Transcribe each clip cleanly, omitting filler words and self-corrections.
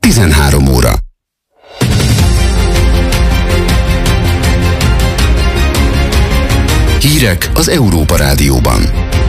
13 óra. Hírek az Európa Rádióban.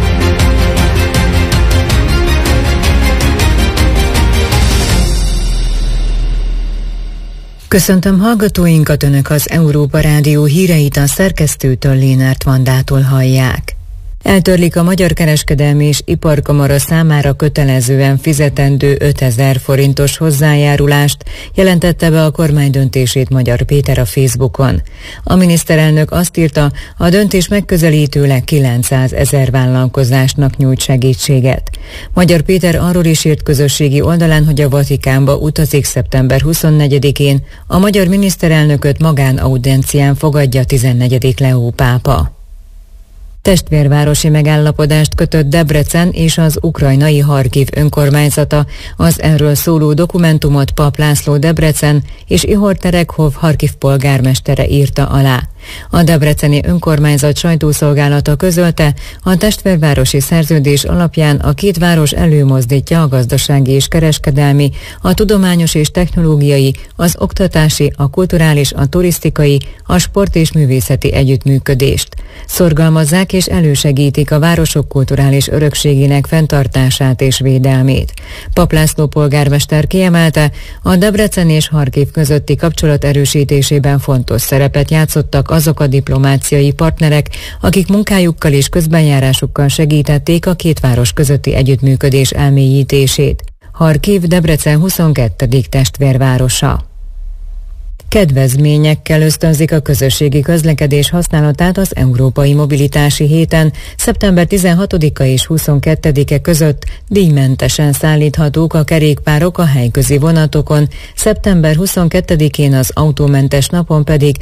Köszöntöm hallgatóinkat, Önök az Európa Rádió híreit a szerkesztőtől, Lénárt Vandától hallják. Eltörlik a Magyar Kereskedelmi és Iparkamara számára kötelezően fizetendő 5000 forintos hozzájárulást, jelentette be a kormány döntését Magyar Péter a Facebookon. A miniszterelnök azt írta, a döntés megközelítőleg 900 000 vállalkozásnak nyújt segítséget. Magyar Péter arról is írt közösségi oldalán, hogy a Vatikánba utazik szeptember 24-én, a magyar miniszterelnököt magánaudiencián fogadja 14. Leó pápa. Testvérvárosi megállapodást kötött Debrecen és az ukrajnai Harkiv önkormányzata. Az erről szóló dokumentumot Pap László Debrecen és Ihor Terekhov Harkiv polgármestere írta alá. A debreceni önkormányzat sajtószolgálata közölte, a testvérvárosi szerződés alapján a két város előmozdítja a gazdasági és kereskedelmi, a tudományos és technológiai, az oktatási, a kulturális, a turisztikai, a sport és művészeti együttműködést. Szorgalmazzák és elősegítik a városok kulturális örökségének fenntartását és védelmét. Pap László polgármester kiemelte, a Debrecen és Harkiv közötti kapcsolat erősítésében fontos szerepet játszottak azok a diplomáciai partnerek, akik munkájukkal és közbenjárásukkal segítették a két város közötti együttműködés elmélyítését. Harkiv Debrecen 22. testvérvárosa. Kedvezményekkel ösztönzik a közösségi közlekedés használatát az Európai Mobilitási Héten. Szeptember 16-a és 22-e között díjmentesen szállíthatók a kerékpárok a helyközi vonatokon, szeptember 22-én az autómentes napon pedig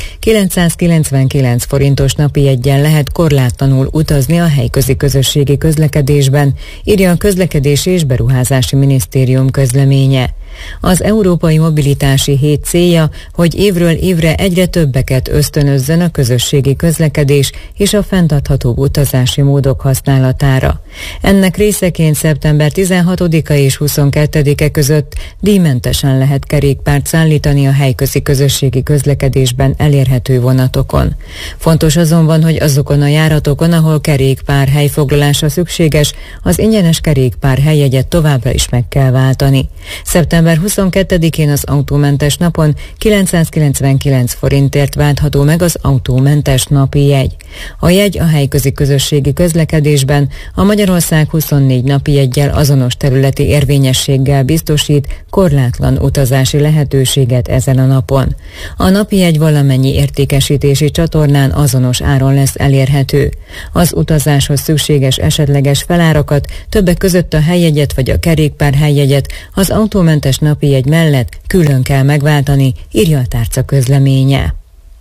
999 forintos napi jeggyel lehet korlátlanul utazni a helyközi közösségi közlekedésben, írja a Közlekedési és Beruházási Minisztérium közleménye. Az Európai Mobilitási Hét célja, hogy évről évre egyre többeket ösztönözzön a közösségi közlekedés és a fenntarthatóbb utazási módok használatára. Ennek részeként szeptember 16-a és 22-e között díjmentesen lehet kerékpárt szállítani a helyközi közösségi közlekedésben elérhető vonatokon. Fontos azonban, hogy azokon a járatokon, ahol kerékpár helyfoglalása szükséges, az ingyenes kerékpár helyjegyet továbbra is meg kell váltani. Szeptember 22-én az autómentes napon 999 forintért váltható meg az autómentes napi jegy. A jegy a helyközi közösségi közlekedésben a Magyarország 24 napi jeggyel azonos területi érvényességgel biztosít korlátlan utazási lehetőséget ezen a napon. A napi jegy valamennyi értékesítési csatornán azonos áron lesz elérhető. Az utazáshoz szükséges esetleges felárakat, többek között a helyjegyet vagy a kerékpár helyjegyet az autómentes napi jegy mellett külön kell megváltani, írja a tárca közleménye.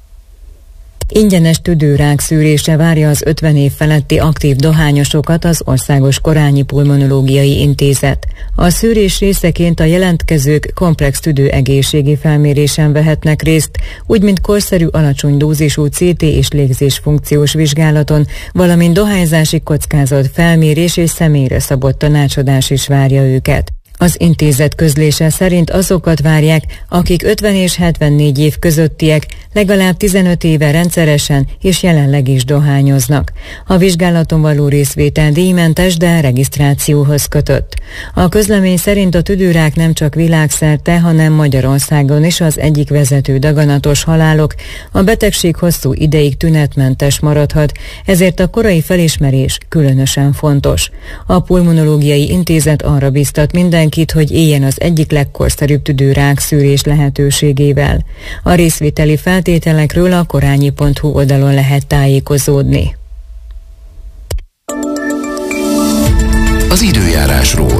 Ingyenes tüdőrák szűrése várja az 50 év feletti aktív dohányosokat az Országos Korányi Pulmonológiai Intézet. A szűrés részeként a jelentkezők komplex tüdőegészségi felmérésen vehetnek részt, úgy mint korszerű alacsony dózisú CT és légzésfunkciós vizsgálaton, valamint dohányzási kockázat felmérés és személyre szabott tanácsadás is várja őket. Az intézet közlése szerint azokat várják, akik 50 és 74 év közöttiek, legalább 15 éve rendszeresen és jelenleg is dohányoznak. A vizsgálaton való részvétel díjmentes, de regisztrációhoz kötött. A közlemény szerint a tüdőrák nem csak világszerte, hanem Magyarországon is az egyik vezető daganatos halálok. A betegség hosszú ideig tünetmentes maradhat, ezért a korai felismerés különösen fontos. A Pulmonológiai Intézet arra biztat mindenkit, hogy éljen az egyik legkorszerűbb tüdőrák szűrés lehetőségével. A részvételi feltételekről a korányi.hu oldalon lehet tájékozódni. Az időjárásról.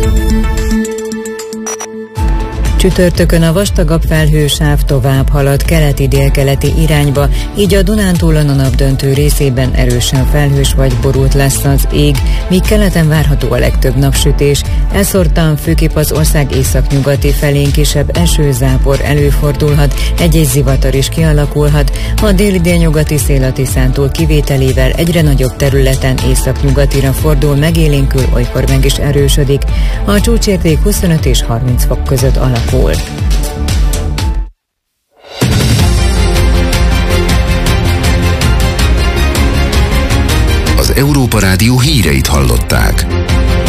Csütörtökön a vastagabb felhősáv tovább halad keleti-délkeleti irányba, így a Dunántúlon a napdöntő részében erősen felhős vagy borult lesz az ég, míg keleten várható a legtöbb napsütés. Elszórtan főképp az ország északnyugati felén kisebb esőzápor előfordulhat, egy-egy zivatar is kialakulhat. A déli-délnyugati szél a Tiszántúl kivételével egyre nagyobb területen északnyugatira fordul, megélénkül, olykor meg is erősödik. A csúcsérték 25 és 30 fok között alakul. alakul. Az Európa Rádió híreit hallották.